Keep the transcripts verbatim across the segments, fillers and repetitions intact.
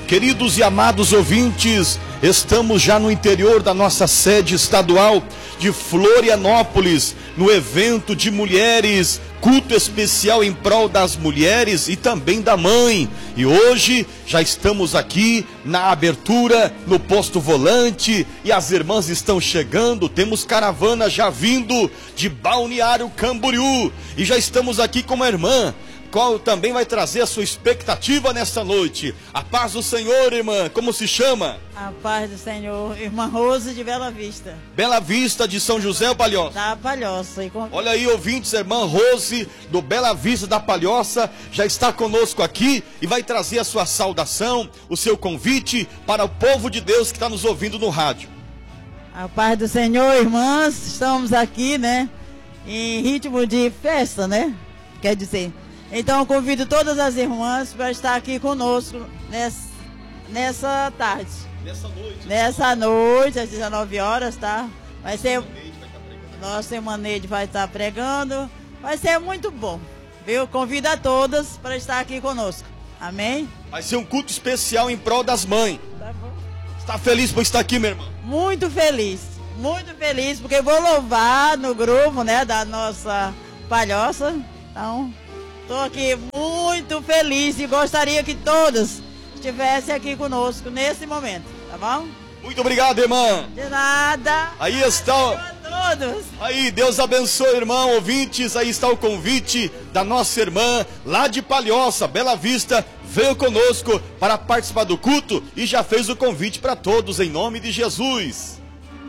Queridos e amados ouvintes, estamos já no interior da nossa sede estadual de Florianópolis, no evento de mulheres, culto especial em prol das mulheres e também da mãe. E hoje já estamos aqui na abertura, no posto volante, e as irmãs estão chegando. Temos caravana já vindo de Balneário Camboriú, e já estamos aqui com uma irmã, qual também vai trazer a sua expectativa nesta noite. A paz do Senhor, irmã, como se chama? A paz do Senhor, irmã Rose de Bela Vista. Bela Vista de São José ou Palhoça? Da Palhoça. E com... Olha aí, ouvintes, a irmã Rose do Bela Vista da Palhoça já está conosco aqui e vai trazer a sua saudação, o seu convite para o povo de Deus que está nos ouvindo no rádio. A paz do Senhor, irmãs, estamos aqui, né, em ritmo de festa, né, quer dizer... Então eu convido todas as irmãs para estar aqui conosco nessa, nessa tarde. Nessa noite. Nessa noite, às dezenove horas, tá? Vai ser... Nossa irmã Neide vai estar pregando. Vai ser muito bom, viu? Convido a todas para estar aqui conosco. Amém? Vai ser um culto especial em prol das mães. Tá bom. Está feliz por estar aqui, minha irmã? Muito feliz. Muito feliz, porque vou louvar no grupo, né, da nossa Palhoça. Então... Estou aqui muito feliz e gostaria que todos estivessem aqui conosco nesse momento, tá bom? Muito obrigado, irmã. De nada. Aí está. A todos. Aí, Deus abençoe, irmão, ouvintes. Aí está o convite da nossa irmã lá de Palhoça, Bela Vista. Veio conosco para participar do culto e já fez o convite para todos em nome de Jesus.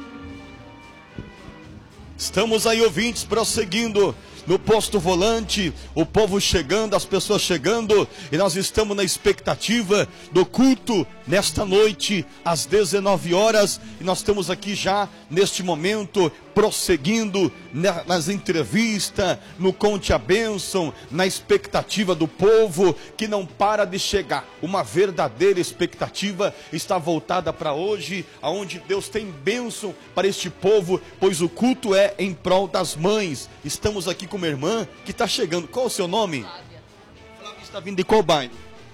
Estamos aí, ouvintes, prosseguindo no posto volante, o povo chegando, as pessoas chegando, e nós estamos na expectativa do culto nesta noite, às dezenove horas, e nós estamos aqui já, neste momento, prosseguindo nas entrevistas, no Conte a Bênção, na expectativa do povo, que não para de chegar. Uma verdadeira expectativa está voltada para hoje, aonde Deus tem bênção para este povo, pois o culto é em prol das mães. Estamos aqui com uma irmã que está chegando. Qual o seu nome? Flávia. Flávia está vindo de qual bairro?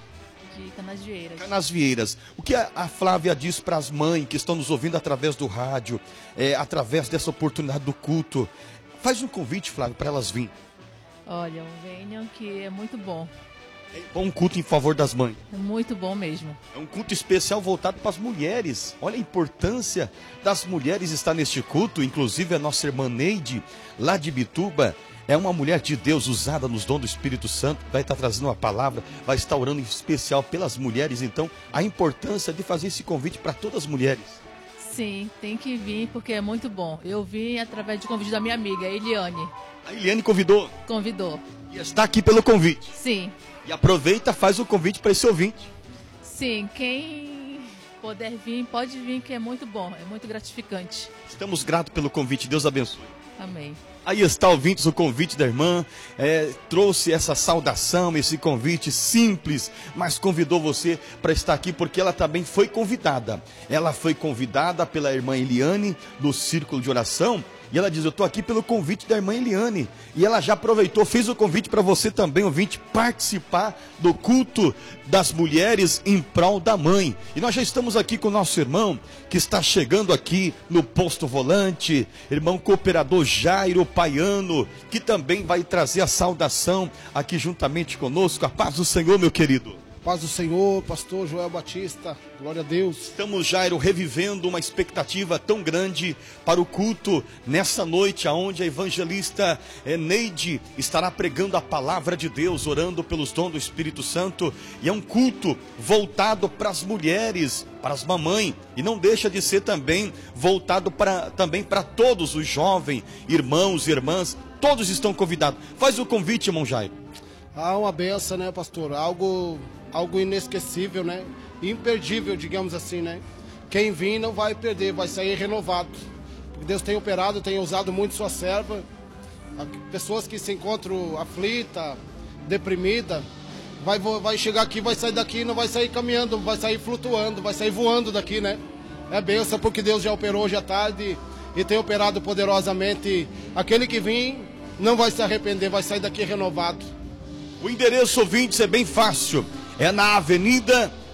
De Canasvieiras. Canasvieiras. O que a Flávia diz para as mães que estão nos ouvindo através do rádio, é, através dessa oportunidade do culto? Faz um convite, Flávia, para elas virem. Olha, venham que é muito bom. É um culto em favor das mães. É muito bom mesmo. É um culto especial voltado para as mulheres. Olha a importância das mulheres estar neste culto. Inclusive a nossa irmã Neide, lá de Bituba, é uma mulher de Deus usada nos dons do Espírito Santo. Vai estar trazendo uma palavra, vai estar orando em especial pelas mulheres. Então, a importância de fazer esse convite para todas as mulheres. Sim, tem que vir porque é muito bom. Eu vim através de convite da minha amiga, Eliane. A Eliane convidou? Convidou. E está aqui pelo convite. Sim. E aproveita, faz o convite para esse ouvinte. Sim, quem puder vir, pode vir, que é muito bom, é muito gratificante. Estamos gratos pelo convite, Deus abençoe. Amém. Aí está, ouvintes, o convite da irmã, é, trouxe essa saudação, esse convite simples, mas convidou você para estar aqui porque ela também foi convidada. Ela foi convidada pela irmã Eliane, do Círculo de Oração, e ela diz, eu estou aqui pelo convite da irmã Eliane. E ela já aproveitou, fez o convite para você também, ouvinte, participar do culto das mulheres em prol da mãe. E nós já estamos aqui com o nosso irmão, que está chegando aqui no posto volante, irmão cooperador Jairo Paiano, que também vai trazer a saudação aqui juntamente conosco. A paz do Senhor, meu querido. Paz do Senhor, pastor Joel Batista, glória a Deus. Estamos, Jairo, revivendo uma expectativa tão grande para o culto nessa noite, aonde a evangelista Neide estará pregando a palavra de Deus, orando pelos dons do Espírito Santo, e é um culto voltado para as mulheres, para as mamães, e não deixa de ser também voltado para, também para todos os jovens, irmãos e irmãs, todos estão convidados. Faz o convite, irmão Jairo. Ah, uma benção, né, pastor? Algo, algo inesquecível, né? Imperdível, digamos assim, né? Quem vir não vai perder, vai sair renovado. Porque Deus tem operado, tem usado muito sua serva. Pessoas que se encontram aflita, deprimida, vai, vai chegar aqui, vai sair daqui e não vai sair caminhando, vai sair flutuando, vai sair voando daqui, né? É benção porque Deus já operou hoje à tarde e tem operado poderosamente. Aquele que vir não vai se arrepender, vai sair daqui renovado. O endereço, ouvintes, é bem fácil. É na Avenida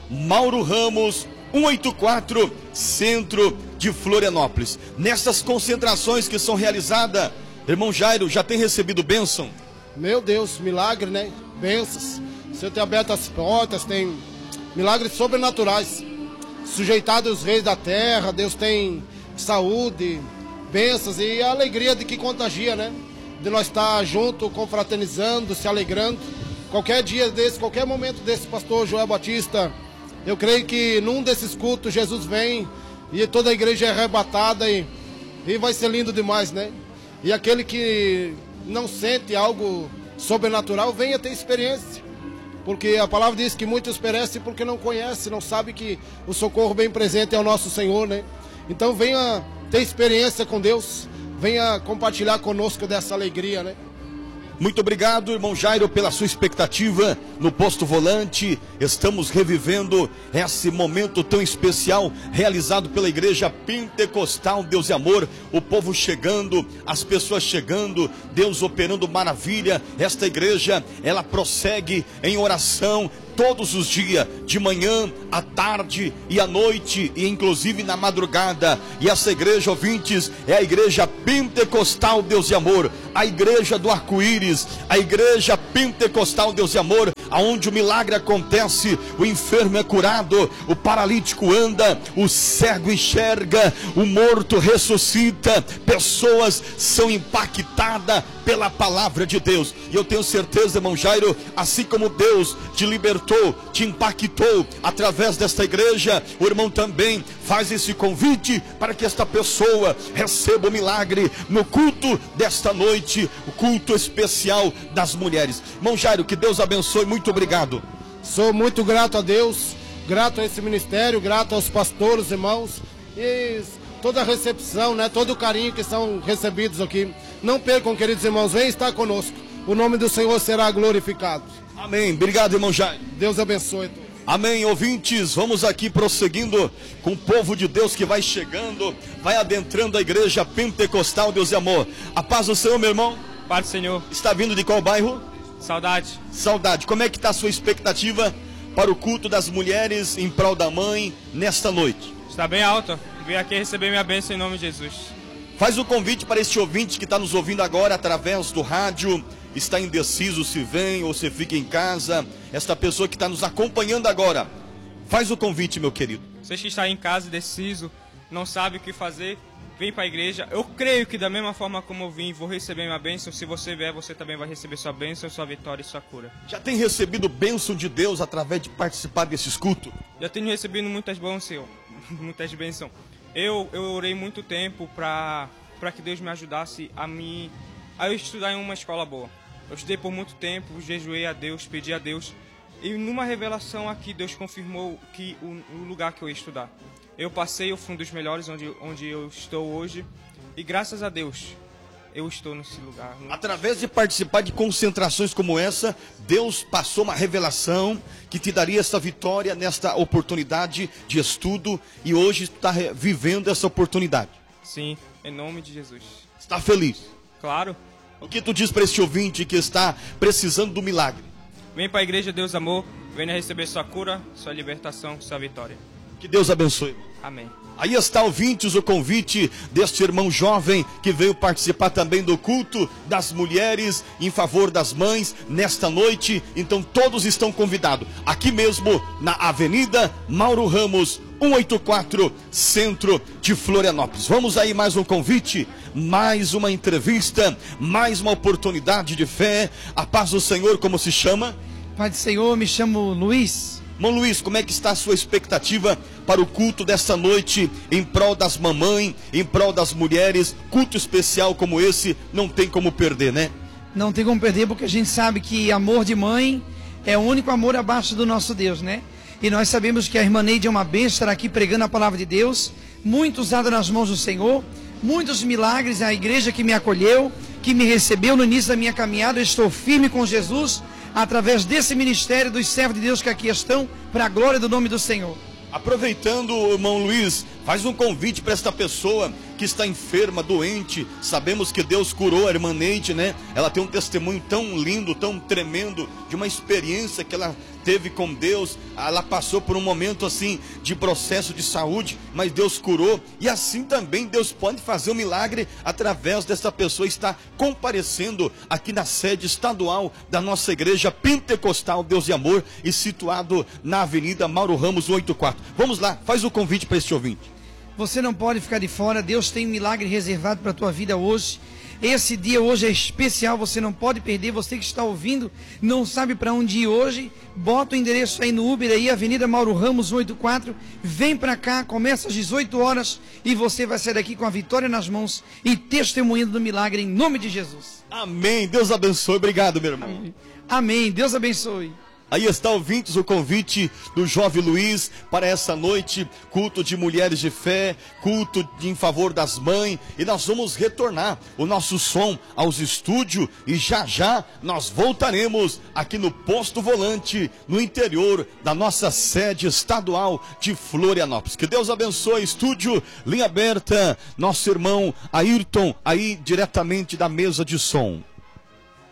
Mauro Ramos, cento e oitenta e quatro, centro de Florianópolis. Nessas concentrações que são realizadas, irmão Jairo, já tem recebido bênção? Meu Deus, milagre, né? Bênçãos. O Senhor tem aberto as portas, tem milagres sobrenaturais. Sujeitado os reis da terra, Deus tem saúde, bênçãos e a alegria de que contagia, né? De nós estar junto, confraternizando, se alegrando. Qualquer dia desse, qualquer momento desse, pastor Joel Batista, eu creio que num desses cultos Jesus vem e toda a igreja é arrebatada e, e vai ser lindo demais, né? E aquele que não sente algo sobrenatural, venha ter experiência. Porque a palavra diz que muitos perecem porque não conhecem, não sabem que o socorro bem presente é o nosso Senhor, né? Então venha ter experiência com Deus, venha compartilhar conosco dessa alegria, né? Muito obrigado, irmão Jairo, pela sua expectativa no Posto Volante. Estamos revivendo esse momento tão especial realizado pela Igreja Pentecostal Deus e Amor. O povo chegando, as pessoas chegando, Deus operando maravilha. Esta igreja, ela prossegue em oração todos os dias, de manhã, à tarde e à noite, e inclusive na madrugada. E essa igreja, ouvintes, é a Igreja Pentecostal Deus e Amor, a igreja do arco-íris, a Igreja Pentecostal Deus e Amor, aonde o milagre acontece, o enfermo é curado, o paralítico anda, o cego enxerga, o morto ressuscita, pessoas são impactadas pela palavra de Deus. E eu tenho certeza, irmão Jairo, assim como Deus te libertou, te impactou através desta igreja, o irmão também faz esse convite para que esta pessoa receba o milagre no culto desta noite, o culto especial das mulheres. Irmão Jairo, que Deus abençoe, muito obrigado. Sou muito grato a Deus, grato a esse ministério, grato aos pastores, irmãos, e toda a recepção, né, todo o carinho que são recebidos aqui. Não percam, queridos irmãos, venham estar conosco, o nome do Senhor será glorificado. Amém, obrigado, irmão Jairo. Deus abençoe todos. Amém, ouvintes, vamos aqui prosseguindo com o povo de Deus que vai chegando, vai adentrando a Igreja Pentecostal Deus e Amor. A paz do Senhor, meu irmão. Paz do Senhor. Está vindo de qual bairro? Saudade. Saudade. Como é que está a sua expectativa para o culto das mulheres em prol da mãe nesta noite? Está bem alta. Vim aqui receber minha bênção em nome de Jesus. Faz o convite para este ouvinte que está nos ouvindo agora através do rádio, está indeciso se vem ou se fica em casa. Esta pessoa que está nos acompanhando agora, faz o convite, meu querido. Você que está em casa indeciso, não sabe o que fazer, vem para a igreja. Eu creio que da mesma forma como eu vim, vou receber minha bênção. Se você vier, você também vai receber sua bênção, sua vitória e sua cura. Já tem recebido bênção de Deus através de participar desses cultos? Já tenho recebido muitas bênçãos, muitas bênçãos. Eu, eu orei muito tempo para para que Deus me ajudasse a me a eu estudar em uma escola boa. Eu estudei por muito tempo, jejuei a Deus, pedi a Deus. E numa revelação aqui, Deus confirmou que o, o lugar que eu ia estudar. Eu passei, eu fui um dos melhores onde, onde eu estou hoje. E graças a Deus, eu estou nesse lugar. Através de participar de concentrações como essa, Deus passou uma revelação que te daria essa vitória nesta oportunidade de estudo. E hoje está vivendo essa oportunidade. Sim, em nome de Jesus. Está feliz? Claro. O que tu diz para este ouvinte que está precisando do milagre? Vem para a igreja Deus Amor, venha receber sua cura, sua libertação, sua vitória. Que Deus abençoe. Amém. Aí está, ouvintes, o convite deste irmão jovem que veio participar também do culto das mulheres em favor das mães nesta noite. Então todos estão convidados aqui mesmo na Avenida Mauro Ramos, cento e oitenta e quatro, centro de Florianópolis. Vamos aí, mais um convite, mais uma entrevista, mais uma oportunidade de fé. A paz do Senhor, como se chama? Pai do Senhor, me chamo Luiz. Irmão Luiz, como é que está a sua expectativa para o culto desta noite em prol das mamães, em prol das mulheres? Culto especial como esse não tem como perder, né? Não tem como perder, porque a gente sabe que amor de mãe é o único amor abaixo do nosso Deus, né? E nós sabemos que a irmã Neide é uma bênção, estará aqui pregando a palavra de Deus, muito usada nas mãos do Senhor, muitos milagres, a igreja que me acolheu, que me recebeu no início da minha caminhada. Eu estou firme com Jesus, através desse ministério dos servos de Deus que aqui estão, para a glória do nome do Senhor. Aproveitando, irmão Luiz, Faz um convite para esta pessoa que está enferma, doente. Sabemos que Deus curou a irmã Neide, né? Ela tem um testemunho tão lindo, tão tremendo, de uma experiência que ela teve com Deus. Ela passou por um momento assim de processo de saúde, mas Deus curou. E assim também Deus pode fazer um milagre através dessa pessoa estar comparecendo aqui na sede estadual da nossa igreja pentecostal Deus de Amor, e situado na Avenida Mauro Ramos cento e oitenta e quatro. Vamos lá, faz o convite para este ouvinte. Você não pode ficar de fora. Deus tem um milagre reservado para a tua vida hoje. Esse dia hoje é especial, você não pode perder. Você que está ouvindo, não sabe para onde ir hoje, bota o endereço aí no Uber aí, Avenida Mauro Ramos cento e oitenta e quatro, vem para cá, começa às dezoito horas e você vai sair daqui com a vitória nas mãos e testemunhando do milagre em nome de Jesus. Amém, Deus abençoe, obrigado meu irmão. Amém, Amém. Deus abençoe. Aí está, ouvintes, o convite do Jovem Luiz para essa noite, culto de mulheres de fé, culto em favor das mães, e nós vamos retornar o nosso som aos estúdios, e já já nós voltaremos aqui no Posto Volante, no interior da nossa sede estadual de Florianópolis. Que Deus abençoe, estúdio, linha aberta, nosso irmão Ayrton, aí diretamente da mesa de som.